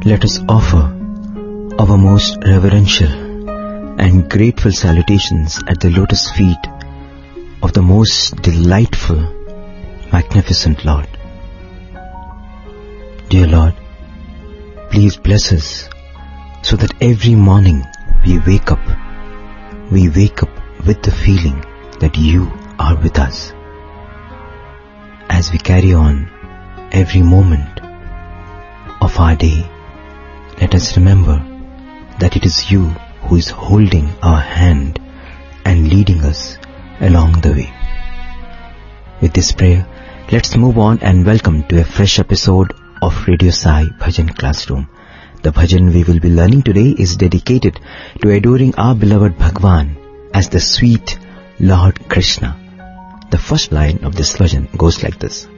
let us offer our most reverential and grateful salutations at the lotus feet of the most delightful, magnificent Lord. Dear Lord, please bless us so that every morning we wake up with the feeling that you are with us. As we carry on every moment of our day, let us remember that it is you who is holding our hand and leading us along the way. With this prayer, let's move on and welcome to a fresh episode of Radio Sai Bhajan Classroom. The bhajan we will be learning today is dedicated to adoring our beloved Bhagwan as the sweet Lord Krishna. The first line of this bhajan goes like this.